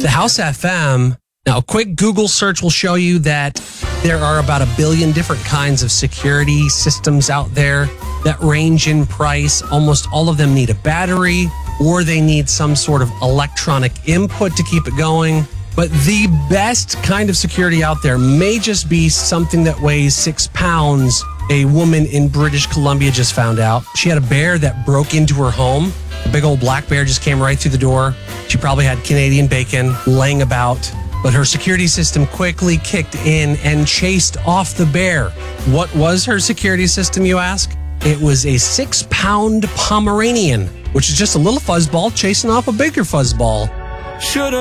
The House FM. Now, a quick Google search will show you that there are about 1 billion different kinds of security systems out there that range in price. Almost all of them need a battery or they need some sort of electronic input to keep it going. But the best kind of security out there may just be something that weighs 6 pounds. A woman in British Columbia just found out. She had a bear that broke into her home. A big old black bear just came right through the door. She probably had Canadian bacon laying about. But her security system quickly kicked in and chased off the bear. What was her security system, you ask? It was a 6-pound Pomeranian, which is just a little fuzzball chasing off a bigger fuzzball. Shoulda